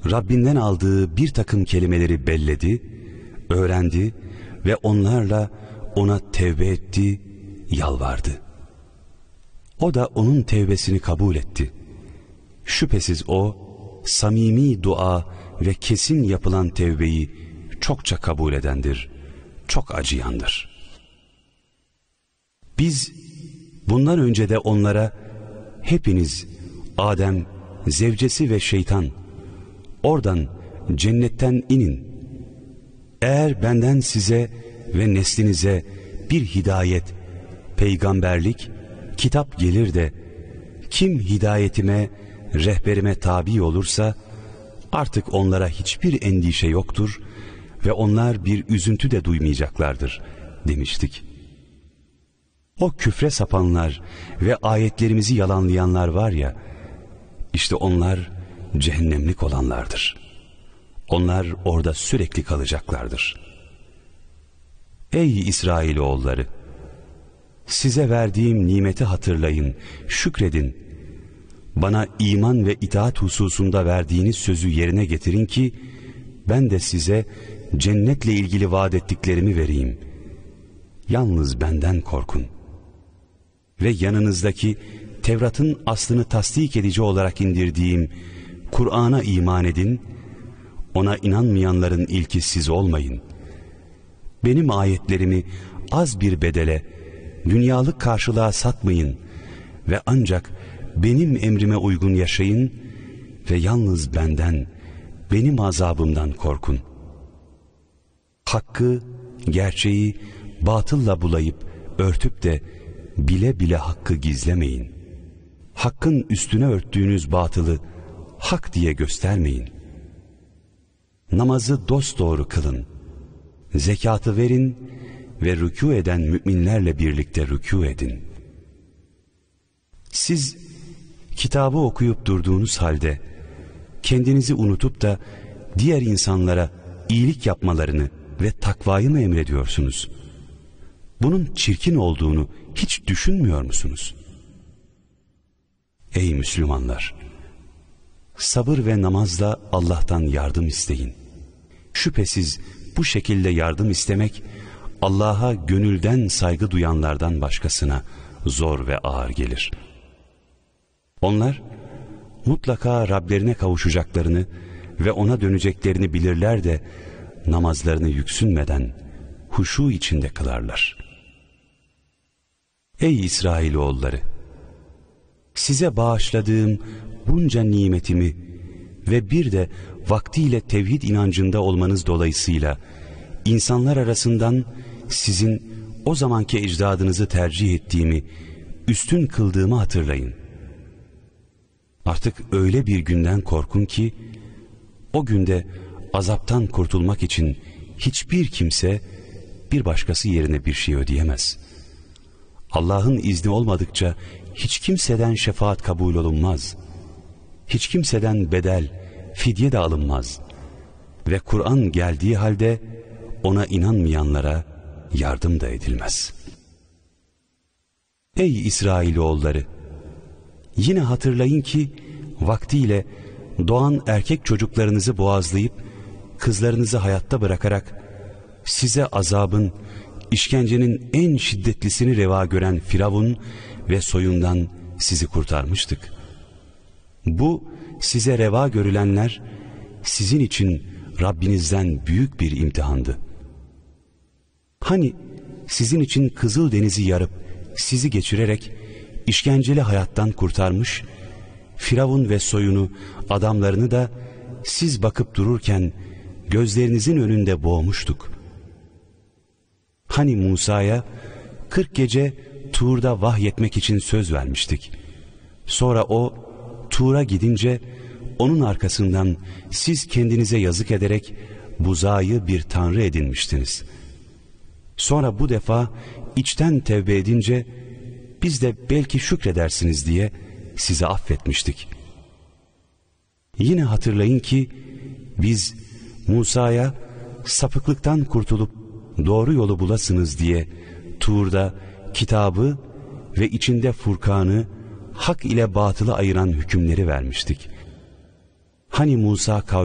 Rabbinden aldığı bir takım kelimeleri belledi, öğrendi ve onlarla ona tevbe etti, yalvardı. O da onun tevbesini kabul etti. Şüphesiz o, samimi dua ve kesin yapılan tevbeyi çokça kabul edendir, çok acıyandır. Biz bundan önce de onlara, hepiniz Adem, zevcesi ve şeytan, oradan cennetten inin. Eğer benden size ve neslinize bir hidayet, peygamberlik, kitap gelir de kim hidayetime, rehberime tabi olursa artık onlara hiçbir endişe yoktur ve onlar bir üzüntü de duymayacaklardır demiştik. O küfre sapanlar ve ayetlerimizi yalanlayanlar var ya, işte onlar cehennemlik olanlardır. Onlar orada sürekli kalacaklardır. Ey İsrailoğulları! Size verdiğim nimeti hatırlayın, şükredin. Bana iman ve itaat hususunda verdiğiniz sözü yerine getirin ki, ben de size cennetle ilgili vaat ettiklerimi vereyim. Yalnız benden korkun. Ve yanınızdaki Tevrat'ın aslını tasdik edici olarak indirdiğim Kur'an'a iman edin, ona inanmayanların ilki siz olmayın. Benim ayetlerimi az bir bedele, dünyalık karşılığa satmayın ve ancak benim emrime uygun yaşayın ve yalnız benden, benim azabımdan korkun. Hakkı, gerçeği batılla bulayıp örtüp de bile bile hakkı gizlemeyin. Hakkın üstüne örttüğünüz batılı hak diye göstermeyin. Namazı dosdoğru kılın. Zekatı verin ve rükû eden müminlerle birlikte rükû edin. Siz kitabı okuyup durduğunuz halde kendinizi unutup da diğer insanlara iyilik yapmalarını ve takvayı mı emrediyorsunuz? Bunun çirkin olduğunu hiç düşünmüyor musunuz? Ey Müslümanlar! Sabır ve namazla Allah'tan yardım isteyin. Şüphesiz bu şekilde yardım istemek, Allah'a gönülden saygı duyanlardan başkasına zor ve ağır gelir. Onlar mutlaka Rablerine kavuşacaklarını ve ona döneceklerini bilirler de namazlarını yüksünmeden huşu içinde kılarlar. Ey İsrailoğulları! Size bağışladığım bunca nimetimi ve bir de vaktiyle tevhid inancında olmanız dolayısıyla insanlar arasından sizin o zamanki ecdadınızı tercih ettiğimi, üstün kıldığımı hatırlayın. Artık öyle bir günden korkun ki, o günde azaptan kurtulmak için hiçbir kimse bir başkası yerine bir şey ödeyemez. Allah'ın izni olmadıkça hiç kimseden şefaat kabul olunmaz. Hiç kimseden bedel, fidye de alınmaz. Ve Kur'an geldiği halde ona inanmayanlara yardım da edilmez. Ey İsrailoğulları! Yine hatırlayın ki vaktiyle doğan erkek çocuklarınızı boğazlayıp kızlarınızı hayatta bırakarak size azabın, işkencenin en şiddetlisini reva gören Firavun ve soyundan sizi kurtarmıştık. Bu size reva görülenler sizin için Rabbinizden büyük bir imtihandı. Hani sizin için Kızıldeniz'i yarıp sizi geçirerek işkenceli hayattan kurtarmış, Firavun ve soyunu, adamlarını da siz bakıp dururken gözlerinizin önünde boğmuştuk. Hani Musa'ya 40 gece Tur'da vahyetmek için söz vermiştik. Sonra o Tur'a gidince onun arkasından siz kendinize yazık ederek buzağı bir tanrı edinmiştiniz. Sonra bu defa içten tevbe edince biz de belki şükredersiniz diye sizi affetmiştik. Yine hatırlayın ki biz Musa'ya sapıklıktan kurtulup doğru yolu bulasınız diye Tur'da kitabı ve içinde Furkan'ı, hak ile batılı ayıran hükümleri vermiştik. Hani Musa